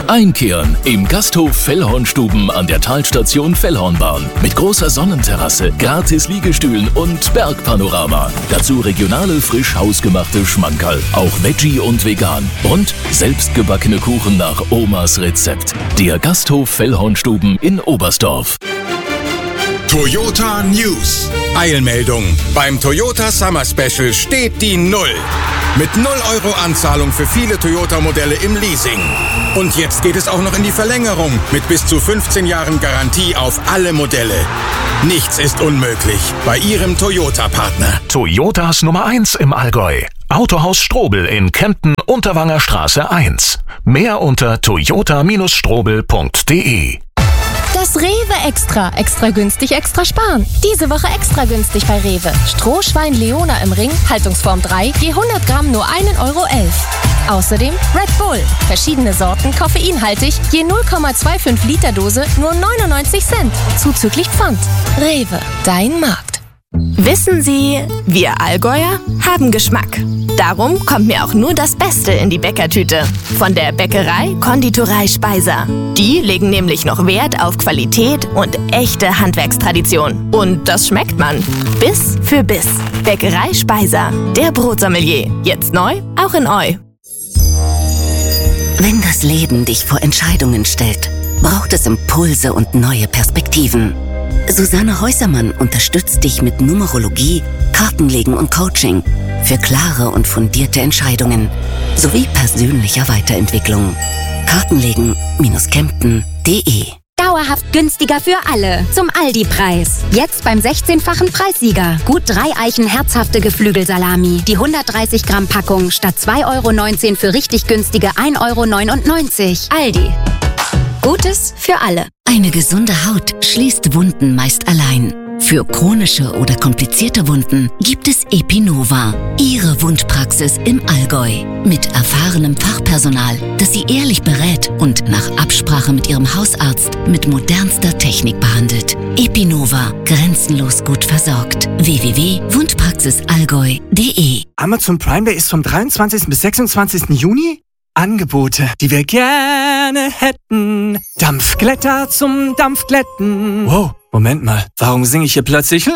Einkehren im Gasthof Fellhornstuben an der Talstation Fellhornbahn. Mit großer Sonnenterrasse, gratis Liegestühlen und Bergpanorama. Dazu regionale, frisch hausgemachte Schmankerl. Auch Veggie und vegan. Und selbstgebackene Kuchen nach Omas Rezept. Der Gasthof Fellhornstuben in Oberstdorf. Toyota News. Eilmeldung. Beim Toyota Summer Special steht die Null. Mit 0 € Anzahlung für viele Toyota-Modelle im Leasing. Und jetzt geht es auch noch in die Verlängerung mit bis zu 15 Jahren Garantie auf alle Modelle. Nichts ist unmöglich bei Ihrem Toyota-Partner. Toyotas Nummer 1 im Allgäu. Autohaus Strobel in Kempten, Unterwanger Straße 1. Mehr unter toyota-strobel.de. Das Rewe Extra. Extra günstig, extra sparen. Diese Woche extra günstig bei Rewe. Strohschwein Leona im Ring, Haltungsform 3, je 100 Gramm nur 1,11 €. Außerdem Red Bull. Verschiedene Sorten, koffeinhaltig, je 0,25 Liter Dose nur 99 Cent. Zuzüglich Pfand. Rewe, dein Markt. Wissen Sie, wir Allgäuer haben Geschmack. Darum kommt mir auch nur das Beste in die Bäckertüte. Von der Bäckerei Konditorei Speiser. Die legen nämlich noch Wert auf Qualität und echte Handwerkstradition. Und das schmeckt man. Biss für Biss. Bäckerei Speiser. Der Brotsommelier. Jetzt neu, auch in Eu. Wenn das Leben dich vor Entscheidungen stellt, braucht es Impulse und neue Perspektiven. Susanne Häusermann unterstützt dich mit Numerologie, Kartenlegen und Coaching für klare und fundierte Entscheidungen sowie persönlicher Weiterentwicklung. Kartenlegen-Kempten.de. Dauerhaft günstiger für alle. Zum Aldi-Preis. Jetzt beim 16-fachen Preissieger. Gut 3 Eichen herzhafte Geflügelsalami. Die 130 Gramm Packung statt 2,19 € für richtig günstige 1,99 €. Aldi. Gutes für alle. Eine gesunde Haut schließt Wunden meist allein. Für chronische oder komplizierte Wunden gibt es Epinova. Ihre Wundpraxis im Allgäu. Mit erfahrenem Fachpersonal, das Sie ehrlich berät und nach Absprache mit Ihrem Hausarzt mit modernster Technik behandelt. Epinova. Grenzenlos gut versorgt. www.wundpraxisallgäu.de. Amazon Prime Day ist vom 23. bis 26. Juni? Angebote, die wir gerne hätten. Dampfglätter zum Dampfglätten. Wow, Moment mal, warum singe ich hier plötzlich